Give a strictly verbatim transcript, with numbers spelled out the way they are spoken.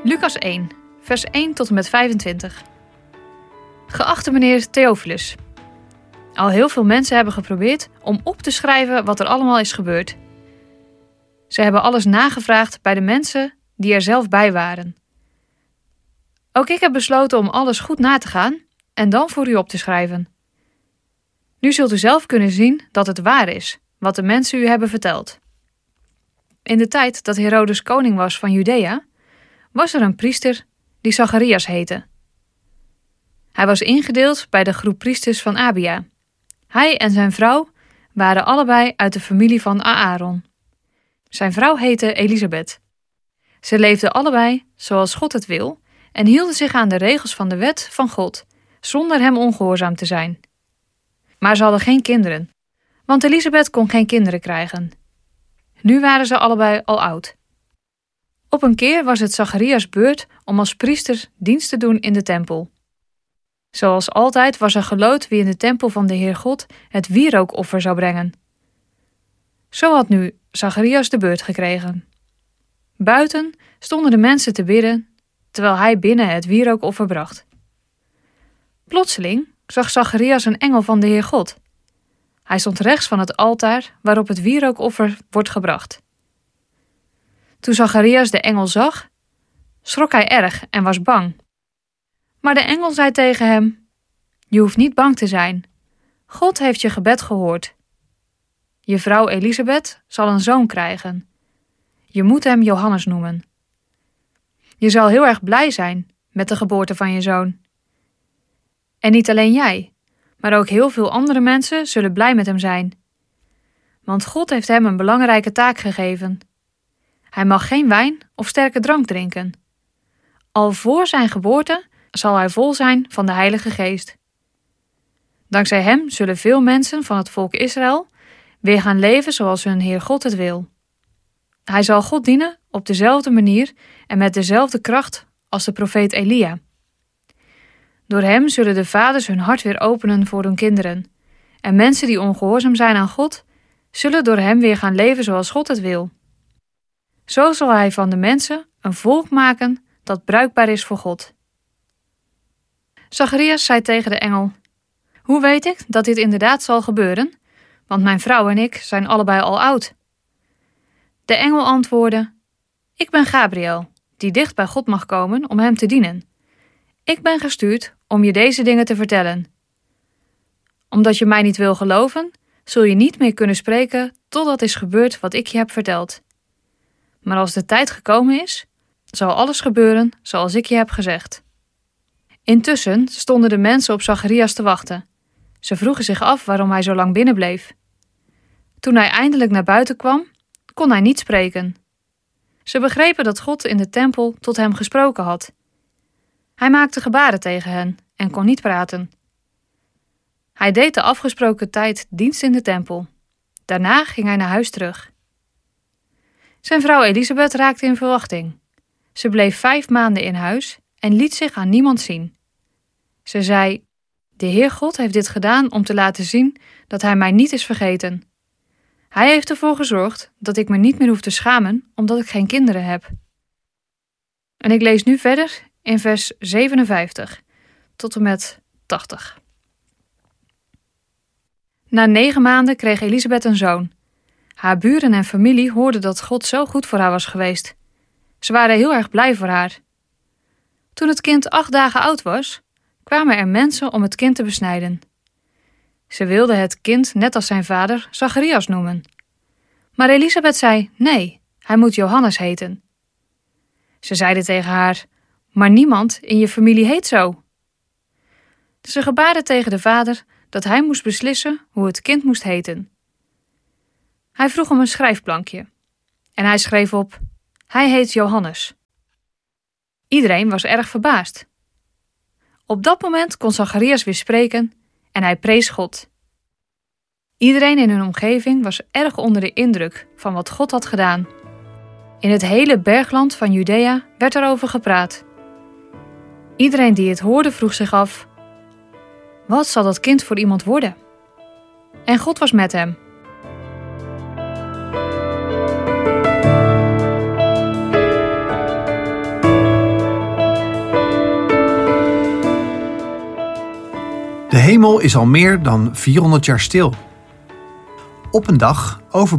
Lucas één, vers één tot en met vijfentwintig. Geachte meneer Theophilus. Al heel veel mensen hebben geprobeerd om op te schrijven wat er allemaal is gebeurd. Ze hebben alles nagevraagd bij de mensen die er zelf bij waren. Ook ik heb besloten om alles goed na te gaan en dan voor u op te schrijven. Nu zult u zelf kunnen zien dat het waar is, wat de mensen u hebben verteld. In de tijd dat Herodes koning was van Judea, was er een priester die Zacharias heette. Hij was ingedeeld bij de groep priesters van Abia. Hij en zijn vrouw waren allebei uit de familie van Aaron. Zijn vrouw heette Elisabeth. Ze leefden allebei zoals God het wil en hielden zich aan de regels van de wet van God, zonder hem ongehoorzaam te zijn. Maar ze hadden geen kinderen, want Elisabeth kon geen kinderen krijgen. Nu waren ze allebei al oud. Op een keer was het Zacharias' beurt om als priester dienst te doen in de tempel. Zoals altijd was er geloot wie in de tempel van de Heer God het wierookoffer zou brengen. Zo had nu Zacharias de beurt gekregen. Buiten stonden de mensen te bidden, terwijl hij binnen het wierookoffer bracht. Plotseling zag Zacharias een engel van de Heer God. Hij stond rechts van het altaar waarop het wierookoffer wordt gebracht. Toen Zacharias de engel zag, schrok hij erg en was bang. Maar de engel zei tegen hem: Je hoeft niet bang te zijn. God heeft je gebed gehoord. Je vrouw Elisabeth zal een zoon krijgen. Je moet hem Johannes noemen. Je zal heel erg blij zijn met de geboorte van je zoon. En niet alleen jij, maar ook heel veel andere mensen zullen blij met hem zijn. Want God heeft hem een belangrijke taak gegeven. Hij mag geen wijn of sterke drank drinken. Al voor zijn geboorte zal hij vol zijn van de Heilige Geest. Dankzij hem zullen veel mensen van het volk Israël weer gaan leven zoals hun Heer God het wil. Hij zal God dienen op dezelfde manier en met dezelfde kracht als de profeet Elia. Door hem zullen de vaders hun hart weer openen voor hun kinderen. En mensen die ongehoorzaam zijn aan God, zullen door hem weer gaan leven zoals God het wil. Zo zal hij van de mensen een volk maken dat bruikbaar is voor God. Zacharias zei tegen de engel: Hoe weet ik dat dit inderdaad zal gebeuren? Want mijn vrouw en ik zijn allebei al oud. De engel antwoordde: Ik ben Gabriel, die dicht bij God mag komen om hem te dienen. Ik ben gestuurd om je deze dingen te vertellen. Omdat je mij niet wil geloven, zul je niet meer kunnen spreken totdat is gebeurd wat ik je heb verteld. Maar als de tijd gekomen is, zal alles gebeuren zoals ik je heb gezegd. Intussen stonden de mensen op Zacharias te wachten. Ze vroegen zich af waarom hij zo lang binnen bleef. Toen hij eindelijk naar buiten kwam, kon hij niet spreken. Ze begrepen dat God in de tempel tot hem gesproken had. Hij maakte gebaren tegen hen en kon niet praten. Hij deed de afgesproken tijd dienst in de tempel. Daarna ging hij naar huis terug. Zijn vrouw Elisabeth raakte in verwachting. Ze bleef vijf maanden in huis en liet zich aan niemand zien. Ze zei: De Heer God heeft dit gedaan om te laten zien dat hij mij niet is vergeten. Hij heeft ervoor gezorgd dat ik me niet meer hoef te schamen omdat ik geen kinderen heb. En ik lees nu verder in vers zevenenvijftig tot en met tachtig. Na negen maanden kreeg Elisabeth een zoon. Haar buren en familie hoorden dat God zo goed voor haar was geweest. Ze waren heel erg blij voor haar. Toen het kind acht dagen oud was, kwamen er mensen om het kind te besnijden. Ze wilden het kind net als zijn vader Zacharias noemen. Maar Elisabeth zei: Nee, hij moet Johannes heten. Ze zeiden tegen haar: Maar niemand in je familie heet zo. Ze gebaarden tegen de vader dat hij moest beslissen hoe het kind moest heten. Hij vroeg om een schrijfplankje en hij schreef op: Hij heet Johannes. Iedereen was erg verbaasd. Op dat moment kon Zacharias weer spreken en hij prees God. Iedereen in hun omgeving was erg onder de indruk van wat God had gedaan. In het hele bergland van Judea werd erover gepraat. Iedereen die het hoorde vroeg zich af: Wat zal dat kind voor iemand worden? En God was met hem. De hemel is al meer dan vierhonderd jaar stil. Op een dag